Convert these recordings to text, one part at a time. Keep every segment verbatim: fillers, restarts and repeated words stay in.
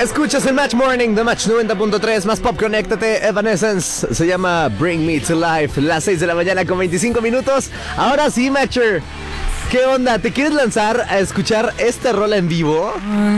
Escuchas el Match Morning de Match noventa punto tres, más pop, conéctate. Evanescence se llama Bring Me to Life. Las seis de la mañana con veinticinco minutos. Ahora sí, Matcher, ¿qué onda? ¿Te quieres lanzar a escuchar esta rola en vivo?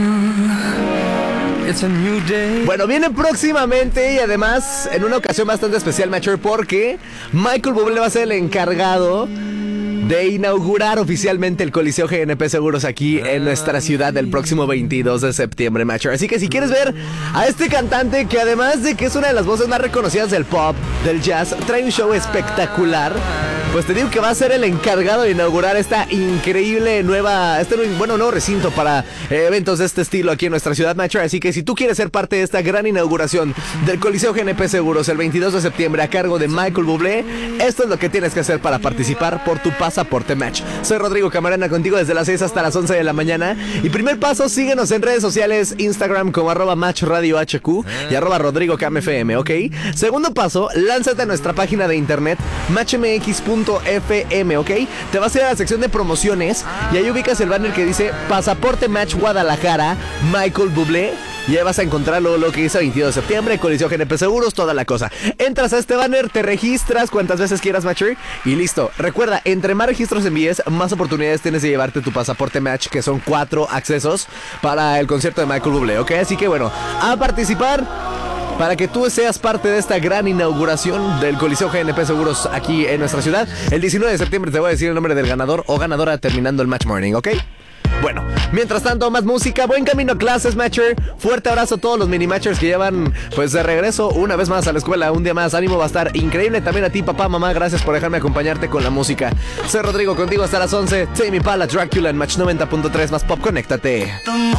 It's a new day. Bueno, viene próximamente y además en una ocasión bastante especial, Matcher, porque Michael Bublé va a ser el encargado de inaugurar oficialmente el Coliseo G N P Seguros aquí en nuestra ciudad el próximo veintidós de septiembre, Matcher. Así que si quieres ver a este cantante, que además de que es una de las voces más reconocidas del pop, del jazz, trae un show espectacular, pues te digo que va a ser el encargado de inaugurar esta increíble nueva, este bueno, nuevo recinto para eh, eventos de este estilo aquí en nuestra ciudad, Matcher. Así que si tú quieres ser parte de esta gran inauguración del Coliseo G N P Seguros el veintidós de septiembre a cargo de Michael Bublé, esto es lo que tienes que hacer para participar por tu pasaporte Match. Soy Rodrigo Camarena contigo desde las seis hasta las once de la mañana. Y primer paso, síguenos en redes sociales, Instagram como arroba Match Radio H Q y arroba Rodrigo Cam F M, ¿ok? Segundo paso, lánzate a nuestra página de internet match m x punto f m, ¿ok? Te vas a ir a la sección de promociones y ahí ubicas el banner que dice Pasaporte Match Guadalajara, Michael Bublé. Y ahí vas a encontrar lo, lo que dice veintidós de septiembre, Coliseo G N P Seguros, toda la cosa. Entras a este banner, te registras cuantas veces quieras, Matcher, y listo. Recuerda, entre más registros envíes, más oportunidades tienes de llevarte tu pasaporte Match, que son cuatro accesos para el concierto de Michael Bublé, ¿ok? Así que bueno, a participar para que tú seas parte de esta gran inauguración del Coliseo G N P Seguros aquí en nuestra ciudad. El diecinueve de septiembre te voy a decir el nombre del ganador o ganadora terminando el Match Morning, ¿ok? Bueno, mientras tanto, más música, buen camino a clases, Matcher. Fuerte abrazo a todos los mini Matchers que llevan, pues, de regreso una vez más a la escuela, un día más. Ánimo, va a estar increíble. También a ti, papá, mamá, gracias por dejarme acompañarte con la música. Soy Rodrigo, contigo hasta las once. Tame Impala, Dracula en Match noventa punto tres, más pop, conéctate.